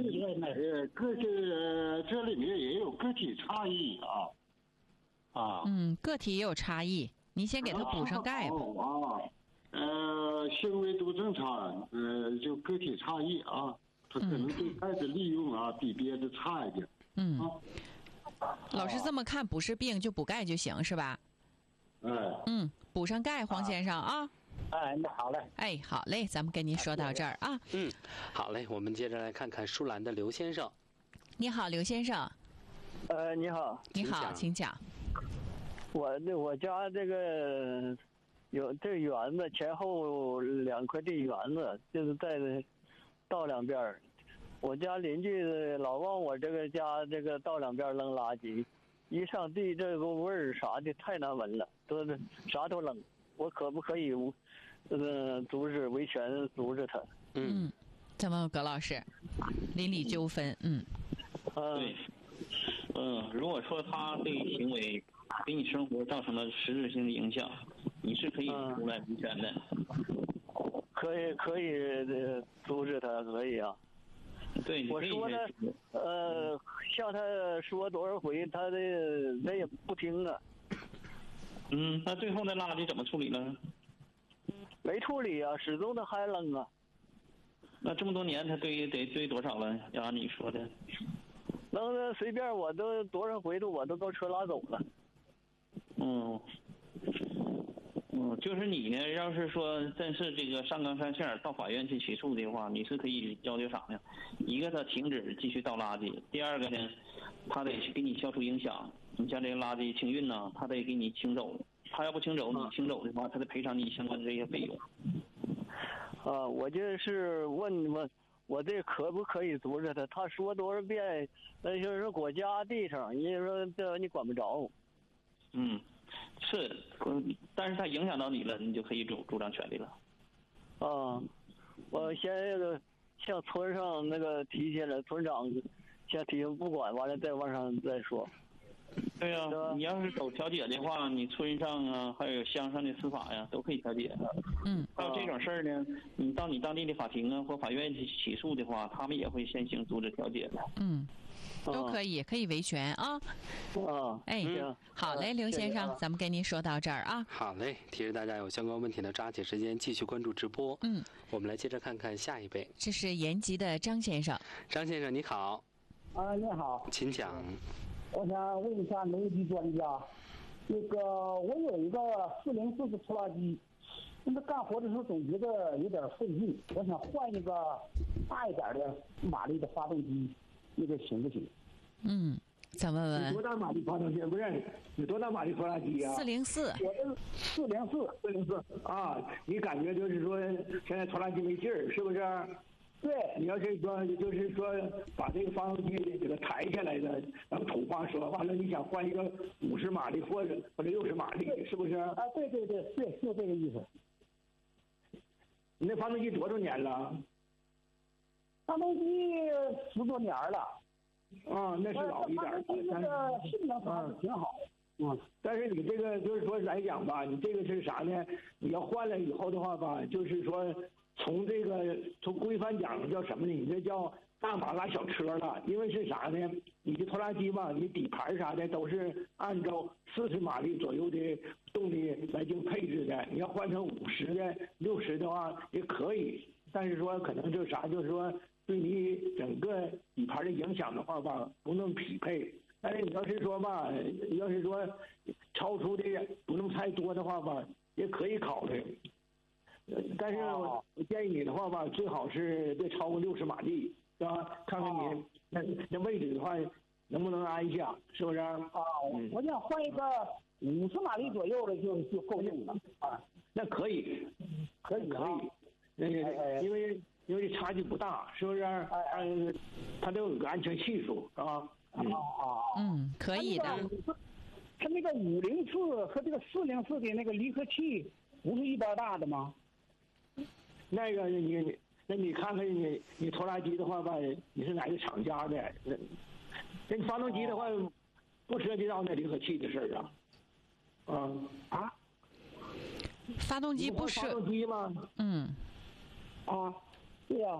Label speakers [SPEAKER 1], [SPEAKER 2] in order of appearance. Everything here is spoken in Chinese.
[SPEAKER 1] 里面呢，这里面也有个体差异啊。
[SPEAKER 2] 个体也有差异，你先给他补上钙吧。
[SPEAKER 1] 行为都正常，就个体差异啊，他可能对钙的利用比别的差一点。
[SPEAKER 2] 老师这么看不是病就补钙就行是吧？补上钙，黄先生啊。
[SPEAKER 1] 那好嘞。
[SPEAKER 2] 好嘞，咱们跟您说到这儿啊。
[SPEAKER 3] 好嘞，我们接着来看看舒兰的刘先生。
[SPEAKER 2] 你好，刘先生。
[SPEAKER 4] 你好。
[SPEAKER 2] 你好，请讲。
[SPEAKER 4] 我家这个有这园子，前后2块地园子，就是在道两边。我家邻居老往我这个家这个道两边扔垃圾，一上地这个味儿啥的太难闻了，都是啥都扔。我可不可以阻止维权阻止他？
[SPEAKER 2] 怎么葛老师？邻里纠纷，
[SPEAKER 5] 对，如果说他这个行为给你生活造成了实质性的影响，你是可以出来维权的。
[SPEAKER 4] 可以阻止他，可以啊。
[SPEAKER 5] 对，
[SPEAKER 4] 我说呢，向他说多少回，他也不听啊。
[SPEAKER 5] 那最后的垃圾怎么处理了？
[SPEAKER 4] 没处理啊，始终他还扔啊。
[SPEAKER 5] 那这么多年，他得堆多少了？要按你说的，
[SPEAKER 4] 扔的随便，我都多少回我都车拉走了。
[SPEAKER 5] 就是你呢，要是说真是这个上纲上线到法院去起诉的话，你是可以要求啥呢？一个他停止继续倒垃圾，第二个呢，他得给你消除影响。你像这个垃圾清运呢，他得给你清走。他要不清走，你清走的话，他得赔偿你相关的这些费用。
[SPEAKER 4] 我就是问我这可不可以阻止他？他说多少遍，那就是国家地上，你说这你管不着。
[SPEAKER 5] 是，但是他影响到你了，你就可以主张权利了。
[SPEAKER 4] 我先向村上那个提起来，村长先提不管，完了再往上再说。
[SPEAKER 5] 对呀，你要是走调解的话，你村上啊，还有乡上的司法呀，都可以调解。还有这种事儿呢，你到你当地的法庭啊或法院去起诉的话，他们也会先行阻止调解的。
[SPEAKER 2] 都可以维权啊。好嘞，刘先生，咱们跟您说到这儿啊。
[SPEAKER 3] 好嘞，提示大家有相关问题的抓紧时间继续关注直播。我们来接着看看下一位。
[SPEAKER 2] 这是延吉的张先生。
[SPEAKER 3] 张先生你好。
[SPEAKER 6] 你好，
[SPEAKER 3] 请讲。
[SPEAKER 6] 我想问一下农机专家，我有一个404的拖拉机，那个干活的时候总觉得有点费劲，我想换一个大一点的马力的发动机，行不行？
[SPEAKER 2] 怎么问？
[SPEAKER 6] 多大马力发动机？不是，有多大马力拖拉机啊
[SPEAKER 2] ？404。
[SPEAKER 6] 我这404啊，你感觉就是说现在拖拉机没劲儿，是不是？对，你要是说就是说把这个发动机给它抬下来的，咱们土话说，完了你想换一个50马力或者60马力，是不是？对，就这个意思。你那发动机多少年了？发动机10多年了。那是老一点的。那个性能还是挺好。但是你这个就是说来讲吧，你这个是啥呢？你要换了以后的话吧，就是说。从规范讲叫什么呢？你这叫大马拉小车了，因为是啥呢？你的拖拉机吧，你底盘啥的都是按照40马力左右的动力来进行配置的。你要换成50的、60的话也可以，但是说可能就是啥，就是说对你整个底盘的影响的话吧，不能匹配。但是你要是说超出的不能太多的话吧，也可以考虑。但是我建议你的话吧，最好是别超过60马力，是吧？看看你那位置的话，能不能安下，是不是？我想换一个50马力左右的就够用了啊。那可以，因为差距不大，是不是？它都有个安全系数，啊。
[SPEAKER 2] 可以的。
[SPEAKER 6] 它那个504和这个404的那个离合器不是一般大的吗？那个你看看你拖拉机的话吧，你是哪个厂家的？那你发动机的话，不涉及到那离合器的事儿啊。
[SPEAKER 2] 发动机不是
[SPEAKER 6] 发动机吗？
[SPEAKER 2] 对呀。